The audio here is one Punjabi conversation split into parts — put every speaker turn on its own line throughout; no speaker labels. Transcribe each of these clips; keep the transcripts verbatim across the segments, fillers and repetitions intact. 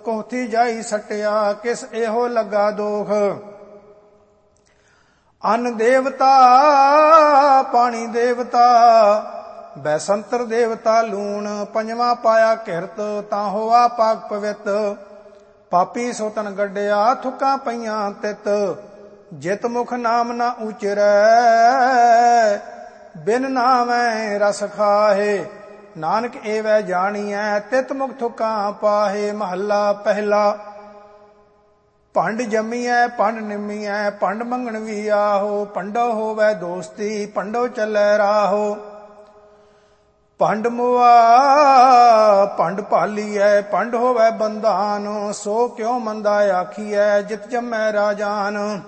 ਕੋਹਥੀ ਜਾਈ ਸਟਿਆ, ਕਿਸ ਇਹੋ ਲੱਗਾ ਦੋਖ। ਅੰਨ ਦੇਵਤਾ ਪਾਣੀ ਦੇਵਤਾ, ਬੈਸੰਤਰ ਦੇਵਤਾ ਲੂਣ। ਪੰਜਵਾਂ ਪਾਇਆ ਕਿਰਤ, ਤਾਂ ਹੋਆ ਪਾਕ ਪਵਿੱਤ। ਪਾਪੀ ਸੋ ਤਨ ਗੱਡਿਆ, ਥੁੱਕਾਂ ਪਈਆਂ ਤਿਤ। ਜਿਤ ਮੁਖ ਨਾਮ ਨਾ ਉਚਰੈ, ਬਿਨ ਨਾਮੈ ਰਸ ਖਾਹੇ। ਨਾਨਕ ਏਵੈ ਜਾਣੀਐ, ਤਿਤ ਮੁਖ ਥੁੱਕਾਂ ਪਾਹੇ। ਮਹੱਲਾ ਪਹਿਲਾ। ਭੰਡ ਜੰਮੀਐ ਭੰਡ ਨਿੰਮੀਐ, ਭੰਡ ਮੰਗਣ ਵੀ ਆਹੋ। ਭੰਡੋ ਹੋਵੈ ਦੋਸਤੀ, ਭੰਡੋ ਚੱਲੈ ਰਾਹੋ। ਭੰਡ ਮੁਆ ਭੰਡ ਭਾਲੀਐ, ਭੰਡ ਹੋਵੈ ਬੰਧਾਨ। ਸੋ ਕਿਉ ਮੰਦਾ ਆਖੀਐ, ਜਿਤ ਜੰਮੈ ਰਾਜਾਨ।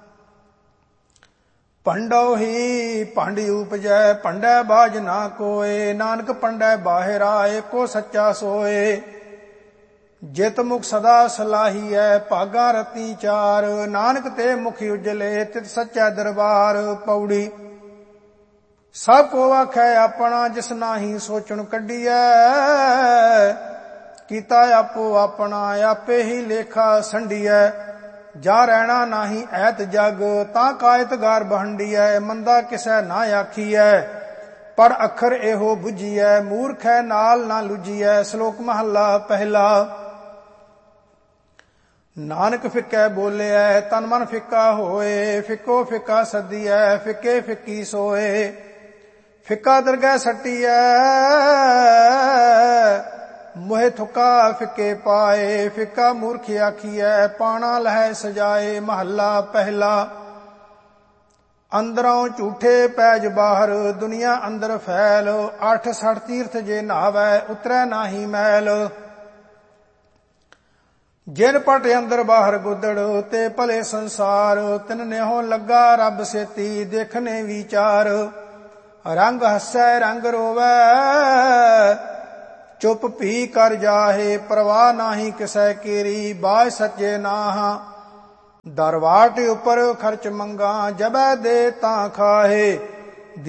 ਭੰਡੋ ਹੀ ਭੰਡ ਉਪਜੈ, ਭੰਡੈ ਬਾਝ ਨਾ ਕੋਏ। ਨਾਨਕ ਭੰਡੈ ਬਾਹਿਰਾ, ਏਕੋ ਸੱਚਾ ਸੋਏ। ਜਿਤ ਮੁਖ ਸਦਾ ਸਲਾਹੀਐ, ਭਾਗਾ ਰਤੀ ਚਾਰ। ਨਾਨਕ ਤੇ ਮੁਖ ਉਜਲੇ, ਤਿਤ ਸੱਚੈ ਦਰਬਾਰ। ਪੌੜੀ। ਸਭ ਕੋ ਆਖੈ ਆਪਣਾ, ਜਿਸ ਨਾਹੀ ਸੋਚਣ ਕੱਢੀਐ। ਕੀਤਾ ਆਪੋ ਆਪਣਾ, ਆਪੇ ਹੀ ਲੇਖਾ ਸੰਡੀਐ। ਜਾ ਰਹਿਣਾ ਨਾਹੀ ਐਤ ਜਗ, ਤਾਂ ਕਾਇਤ ਗਾਰ ਬਹੰਡੀਐ। ਮੰਦਾ ਕਿਸੈ ਨਾ ਆਖੀਐ, ਪਰ ਅੱਖਰ ਇਹੋ ਬੁਝੀਐ। ਮੂਰਖੈ ਨਾਲ ਨਾ ਲੁਝੀਐ। ਸ਼ਲੋਕ ਮਹੱਲਾ ਪਹਿਲਾ। ਨਾਨਕ ਫਿੱਕੈ ਬੋਲਿਐ, ਤਨ ਮਨ ਫਿੱਕਾ ਹੋਏ। ਫਿੱਕੋ ਫਿੱਕਾ ਸੱਦੀਐ, ਫਿੱਕੇ ਫਿੱਕੀ ਸੋਏ। ਫਿੱਕਾ ਦਰਗਹਿ ਸੱਟੀਐ, ਮੋਹਿ ਥੁੱਕਾ ਫਿੱਕੇ ਪਾਏ। ਫਿੱਕਾ ਮੂਰਖ ਆਖੀਐ, ਪਾਣਾ ਲਹੈ ਸਜਾਏ। ਮਹੱਲਾ ਪਹਿਲਾ। ਅੰਦਰੋਂ ਝੂਠੇ ਪੈਜ ਬਾਹਰ, ਦੁਨੀਆ ਅੰਦਰ ਫੈਲ। ਅੱਠ ਸਠ ਤੀਰਥ ਜੇ ਨਹਾਵੈ, ਉਤਰੈ ਨਾਹੀ ਮੈਲ। ਜਿਨ ਪਟ ਅੰਦਰ ਬਾਹਰ ਗੁੱਦੜ, ਤੇ ਭਲੇ ਸੰਸਾਰ। ਤਿਨ ਨਿਹੋ ਲੱਗਾ ਰੱਬ ਸੇਤੀ, ਦੇਖਨੇ ਵਿਚਾਰ। ਰੰਗ ਹੱਸੈ ਰੰਗ ਰੋਵੈ, ਚੁੱਪ ਭੀ ਕਰ ਜਾਹੇ। ਪ੍ਰਵਾਹ ਨਾਹੀ ਕਿਸੈ ਕੀਰੀ, ਬਾਝ ਸੱਚੇ ਨਾਹ। ਦਰਵਾਟ ਉਪਰ ਖਰਚ ਮੰਗਾ, ਜਬੈ ਦੇ ਤਾਂ ਖਾਹੇ।